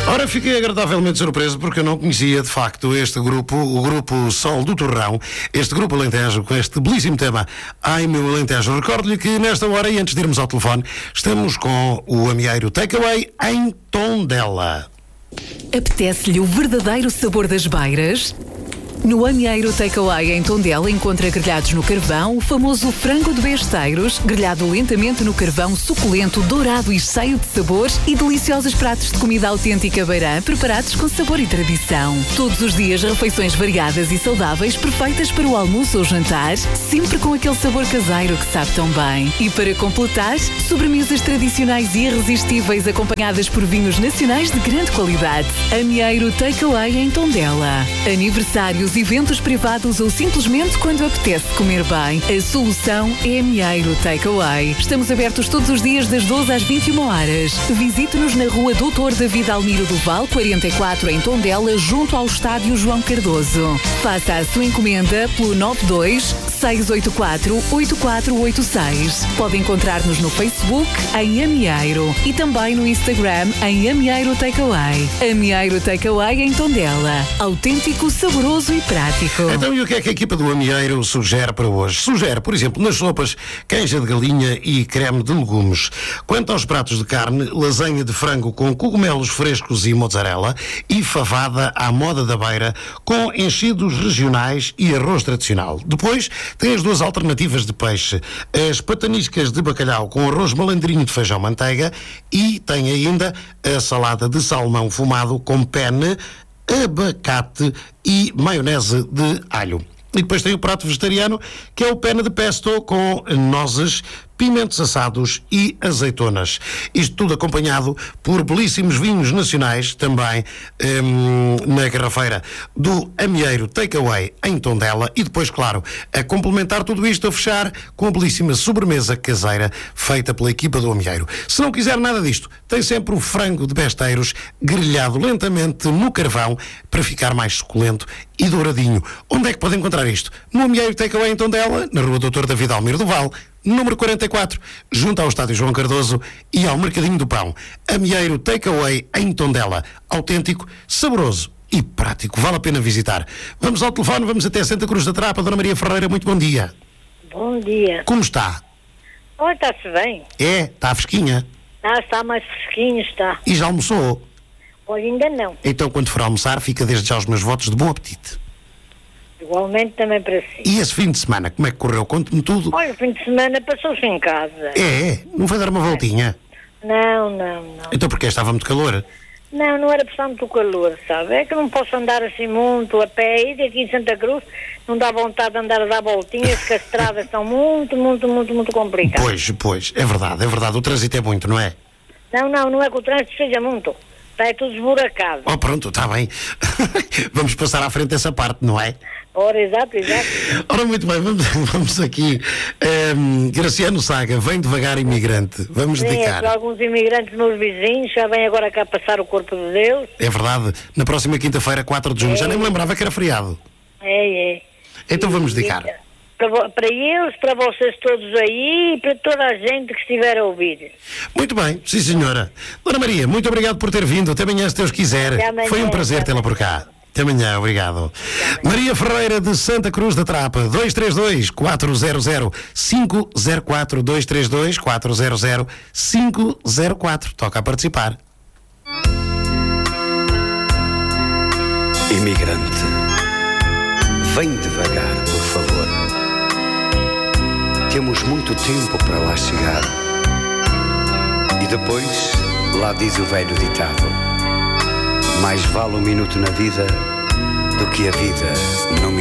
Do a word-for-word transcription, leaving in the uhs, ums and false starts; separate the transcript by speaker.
Speaker 1: Ora, fiquei agradavelmente surpreso porque eu não conhecia de facto este grupo, o grupo Sol do Torrão, este grupo Alentejo com este belíssimo tema Ai Meu Alentejo. Recordo-lhe que nesta hora, e antes de irmos ao telefone, estamos com o Amieiro Takeaway em Tondela.
Speaker 2: Apetece-lhe o verdadeiro sabor das beiras? No Amieiro Takeaway em Tondela encontra grelhados no carvão, o famoso frango de besteiros, grelhado lentamente no carvão, suculento, dourado e cheio de sabores, e deliciosos pratos de comida autêntica beirã, preparados com sabor e tradição. Todos os dias refeições variadas e saudáveis, perfeitas para o almoço ou jantar, sempre com aquele sabor caseiro que sabe tão bem. E para completar, sobremesas tradicionais e irresistíveis acompanhadas por vinhos nacionais de grande qualidade. Amieiro Takeaway em Tondela. Aniversários, eventos privados ou simplesmente quando apetece comer bem, a solução é Amieiro Takeaway. Estamos abertos todos os dias das doze às vinte e uma horas. Visite-nos na rua doutor David Almiro do Val, quarenta e quatro, em Tondela, junto ao estádio João Cardoso. Faça a sua encomenda pelo nove dois seis oito quatro oito quatro oito seis. Pode encontrar-nos no Facebook em Amieiro e também no Instagram em Amieiro Takeaway. Amieiro Takeaway em Tondela. Autêntico, saboroso e prático.
Speaker 1: Então, e o que é que a equipa do Amieiro sugere para hoje? Sugere, por exemplo, nas sopas, canja de galinha e creme de legumes. Quanto aos pratos de carne, lasanha de frango com cogumelos frescos e mozzarella e favada à moda da beira com enchidos regionais e arroz tradicional. Depois, tem as duas alternativas de peixe. As pataniscas de bacalhau com arroz malandrinho de feijão manteiga e tem ainda a salada de salmão fumado com penne, abacate e maionese de alho. E depois tem o prato vegetariano, que é o penne de pesto com nozes, pimentos assados e azeitonas. Isto tudo acompanhado por belíssimos vinhos nacionais, também hum, na garrafeira do Amieiro Takeaway em Tondela. E depois, claro, a complementar tudo isto, a fechar com a belíssima sobremesa caseira feita pela equipa do Amieiro. Se não quiser nada disto, tem sempre o frango de besteiros grelhado lentamente no carvão para ficar mais suculento e douradinho. Onde é que pode encontrar isto? No Amieiro Takeaway em Tondela, na rua doutor David Almiro do Val, número quarenta e quatro, junto ao estádio João Cardoso e ao Mercadinho do Pão. Amieiro Takeaway em Tondela. Autêntico, saboroso e prático. Vale a pena visitar. Vamos ao telefone, vamos até Santa Cruz da Trapa. Dona Maria Ferreira, muito bom dia.
Speaker 3: Bom dia.
Speaker 1: Como está?
Speaker 3: Olha, está-se bem.
Speaker 1: É, está fresquinha.
Speaker 3: Ah, está mais fresquinho, está.
Speaker 1: E já almoçou?
Speaker 3: Olha, ainda não.
Speaker 1: Então, quando for almoçar, fica desde já os meus votos de bom apetite.
Speaker 3: Igualmente também para si.
Speaker 1: E esse fim de semana, como é que correu? Conte-me tudo.
Speaker 3: Olha, o fim de semana passou-se em casa.
Speaker 1: É, não foi dar uma voltinha?
Speaker 3: Não, não, não.
Speaker 1: Então porquê? Estava muito calor?
Speaker 3: Não, não era por estar muito calor, sabe? É que não posso andar assim muito a pé. E daqui em Santa Cruz não dá vontade de andar a dar voltinhas, que as estradas são muito, muito, muito, muito complicadas.
Speaker 1: Pois, pois, é verdade, é verdade. O trânsito é muito, não é?
Speaker 3: Não, não, não é que o trânsito seja muito. Está tudo esburacado.
Speaker 1: Oh, pronto, está bem. Vamos passar à frente dessa parte, não é?
Speaker 3: Ora, exato, exato.
Speaker 1: Ora, muito bem, vamos, vamos aqui. Um, Graciano Saga, vem devagar, imigrante. Vamos
Speaker 3: Sim,
Speaker 1: dedicar.
Speaker 3: É, alguns imigrantes, meus vizinhos, já vêm agora cá passar o corpo de Deus.
Speaker 1: É verdade. Na próxima quinta-feira, quatro de junho.
Speaker 3: É.
Speaker 1: Já nem me lembrava que era feriado.
Speaker 3: É, é.
Speaker 1: Então vamos dedicar.
Speaker 3: E, para, para eles, para vocês todos aí e para toda a gente que estiver a ouvir.
Speaker 1: Muito bem, sim senhora. Dona Maria, muito obrigado por ter vindo. Até amanhã, se Deus quiser.
Speaker 3: Até amanhã,
Speaker 1: Foi um prazer
Speaker 3: até
Speaker 1: tê-la por cá. Até amanhã, obrigado. Maria Ferreira de Santa Cruz da Trapa, dois três dois, quatro zero zero, cinco zero quatro, dois três dois, quatro zero zero, cinco zero quatro. Toca a participar.
Speaker 4: Imigrante, vem devagar, por favor. Temos muito tempo para lá chegar. E depois, lá diz o velho ditado: mais vale um minuto na vida do que a vida num minuto.